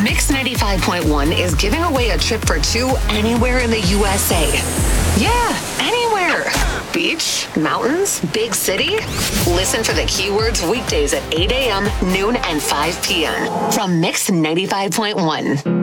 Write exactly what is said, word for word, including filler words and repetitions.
Mix ninety-five point one is giving away a trip for two anywhere in the U S A. Yeah, anywhere. Beach, mountains, big city. Listen for the keywords weekdays at eight a.m., noon, and five p.m. from Mix ninety-five point one.